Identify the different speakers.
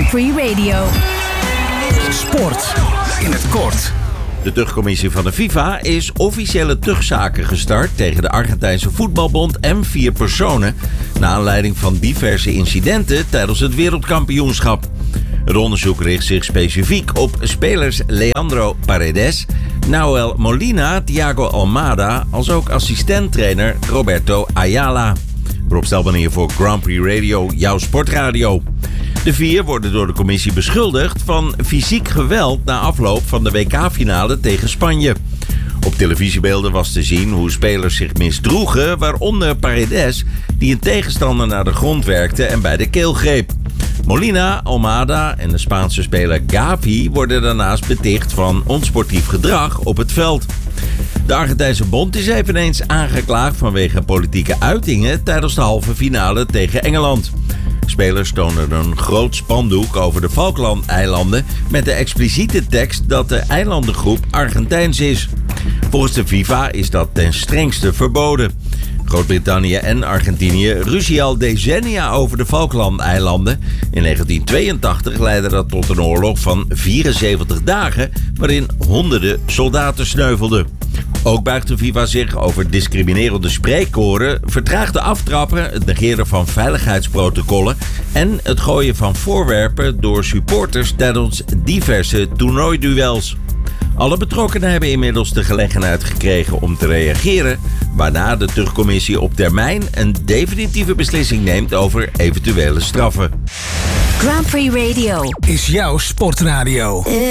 Speaker 1: Grand Prix Radio.
Speaker 2: Sport in het kort.
Speaker 3: De tuchtcommissie van de FIFA is officiële tuchtzaken gestart tegen de Argentijnse voetbalbond en 4 personen, naar aanleiding van diverse incidenten tijdens het wereldkampioenschap. Het onderzoek richt zich specifiek op spelers Leandro Paredes, Nahuel Molina, Thiago Almada, als ook assistenttrainer Roberto Ayala. Rob Stelman hier voor Grand Prix Radio, jouw sportradio. De 4 worden door de commissie beschuldigd van fysiek geweld na afloop van de WK-finale tegen Spanje. Op televisiebeelden was te zien hoe spelers zich misdroegen, waaronder Paredes, die een tegenstander naar de grond werkte en bij de keel greep. Molina, Almada en de Spaanse speler Gavi worden daarnaast beticht van onsportief gedrag op het veld. De Argentijnse bond is eveneens aangeklaagd vanwege politieke uitingen tijdens de halve finale tegen Engeland. Spelers tonen een groot spandoek over de Falklandeilanden met de expliciete tekst dat de eilandengroep Argentijns is. Volgens de FIFA is dat ten strengste verboden. Groot-Brittannië en Argentinië ruzien al decennia over de Falklandeilanden. In 1982 leidde dat tot een oorlog van 74 dagen waarin honderden soldaten sneuvelden. Ook buigt de FIFA zich over discriminerende spreekkoren, vertraagde aftrappen, het negeren van veiligheidsprotocollen en het gooien van voorwerpen door supporters tijdens diverse toernooiduels. Alle betrokkenen hebben inmiddels de gelegenheid gekregen om te reageren, waarna de tuchtcommissie op termijn een definitieve beslissing neemt over eventuele straffen.
Speaker 1: Grand Prix Radio
Speaker 2: Is jouw sportradio.